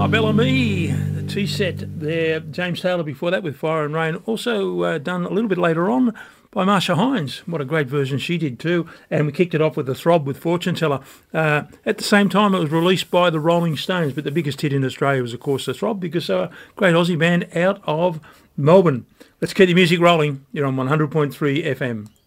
My Bellamy, the tea set there. James Taylor before that with Fire and Rain. Also done a little bit later on by Marsha Hines. What a great version she did too. And we kicked it off with The Throb with Fortune Teller. At the same time, it was released by the Rolling Stones, but the biggest hit in Australia was, of course, The Throb, because they're a great Aussie band out of Melbourne. Let's keep the music rolling. You're on 100.3 FM.